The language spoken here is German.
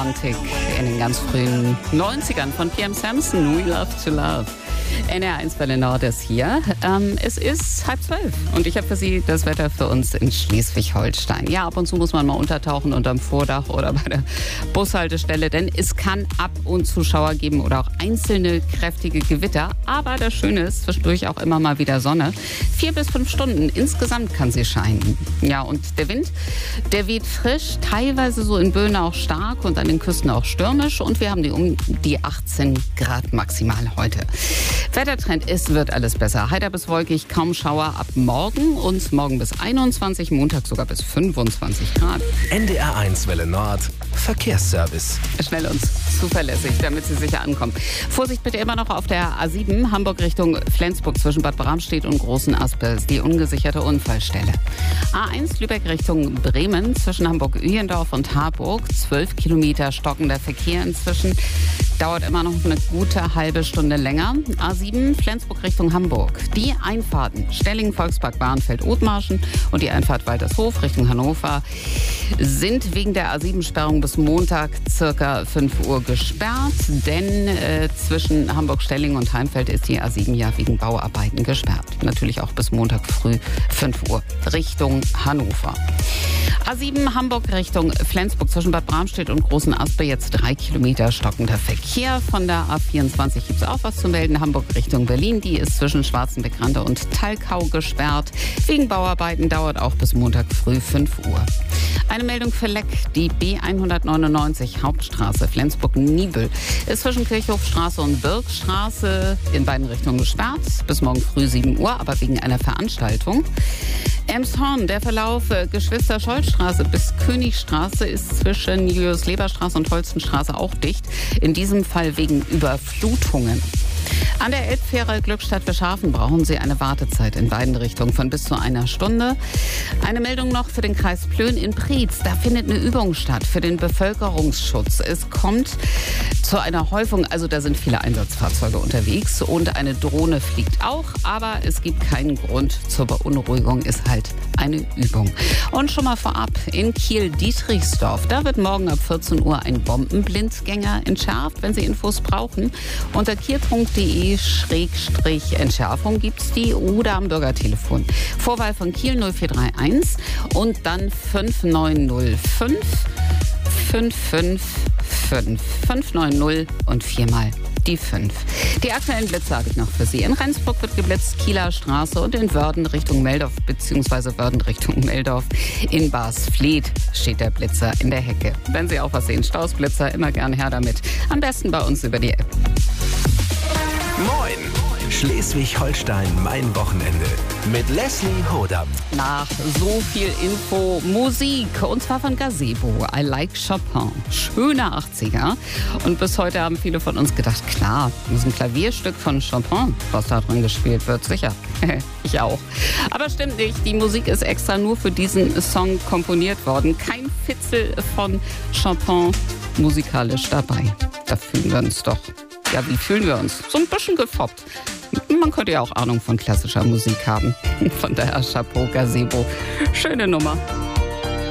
In den ganz frühen 90ern von PM Samson, We Love to Love. NR1 Welle Nord ist hier. Es ist 11:30 und ich habe für Sie das Wetter für uns in Schleswig-Holstein. Ja, ab und zu muss man mal untertauchen unterm Vordach oder bei der Bushaltestelle, denn es kann ab und zu Schauer geben oder auch einzelne kräftige Gewitter. Aber das Schöne ist, zwischendurch auch immer mal wieder Sonne. 4 bis 5 Stunden insgesamt kann sie scheinen. Ja, und der Wind, der weht frisch, teilweise so in Böen auch stark und an den Küsten auch stürmisch. Und wir haben um die 18 Grad maximal heute. Wettertrend, es wird alles besser. Heiter bis wolkig, kaum Schauer ab morgen und morgen bis 21, Montag sogar bis 25 Grad. NDR1 Welle Nord, Verkehrsservice. Schnell und zuverlässig, damit Sie sicher ankommen. Vorsicht bitte immer noch auf der A7, Hamburg Richtung Flensburg zwischen Bad Bramstedt und Großen Aspel, die ungesicherte Unfallstelle. A1 Lübeck Richtung Bremen zwischen Hamburg-Ühendorf und Harburg, 12 Kilometer stockender Verkehr inzwischen. Dauert immer noch eine gute halbe Stunde länger. A7 Flensburg Richtung Hamburg. Die Einfahrten Stellingen, Volkspark, Bahrenfeld, Othmarschen und die Einfahrt Waltershof Richtung Hannover sind wegen der A7-Sperrung bis Montag circa 5 Uhr gesperrt. Denn zwischen Hamburg-Stellingen und Heimfeld ist die A7 ja wegen Bauarbeiten gesperrt. Natürlich auch bis Montag früh 5 Uhr Richtung Hannover. A7 Hamburg Richtung Flensburg zwischen Bad Bramstedt und Großen Aspel jetzt 3 Kilometer stockender Verkehr. Von der A24 gibt es auch was zu melden. Hamburg Richtung Berlin, die ist zwischen Schwarzenbeck-Rande und Talkau gesperrt. Wegen Bauarbeiten dauert auch bis Montag früh 5 Uhr. Eine Meldung für Leck. Die B199 Hauptstraße Flensburg-Niebel ist zwischen Kirchhofstraße und Birkstraße in beiden Richtungen gesperrt. Bis morgen früh 7 Uhr, aber wegen einer Veranstaltung. Elmshorn, der Verlauf Geschwister-Scholl-Straße bis Königstraße ist zwischen Julius-Leber-Straße und Holstenstraße auch dicht. In diesem Fall wegen Überflutungen. An der Elbfähre Glückstadt für Schafen brauchen Sie eine Wartezeit in beiden Richtungen von bis zu einer Stunde. Eine Meldung noch für den Kreis Plön in Preetz. Da findet eine Übung statt für den Bevölkerungsschutz. Es kommt zu einer Häufung, also da sind viele Einsatzfahrzeuge unterwegs und eine Drohne fliegt auch, aber es gibt keinen Grund zur Beunruhigung, ist halt eine Übung. Und schon mal vorab, in Kiel-Dietrichsdorf, da wird morgen ab 14 Uhr ein Bombenblindgänger entschärft. Wenn Sie Infos brauchen, unter kiel.de/Entschärfung gibt's die oder am Bürgertelefon. Vorwahl von Kiel 0431 und dann 5905 555 590 und 4-mal die 5. Die aktuellen Blitze habe ich noch für Sie. In Rendsburg wird geblitzt, Kieler Straße und in Wörden Richtung Meldorf bzw. Wörden Richtung Meldorf. In Barsfleet steht der Blitzer in der Hecke. Wenn Sie auch was sehen, Stausblitzer, immer gern her damit. Am besten bei uns über die App. Moin! Schleswig-Holstein, mein Wochenende. Mit Leslie Hodam. Nach so viel Info, Musik. Und zwar von Gazebo. I Like Chopin. Schöner 80er. Und bis heute haben viele von uns gedacht, klar, das ist ein Klavierstück von Chopin, was da drin gespielt wird. Sicher. Ich auch. Aber stimmt nicht. Die Musik ist extra nur für diesen Song komponiert worden. Kein Fitzel von Chopin musikalisch dabei. Da fühlen wir uns doch. Ja, wie fühlen wir uns? So ein bisschen gefoppt. Man könnte ja auch Ahnung von klassischer Musik haben. Von daher Chapeau, Gazebo. Schöne Nummer.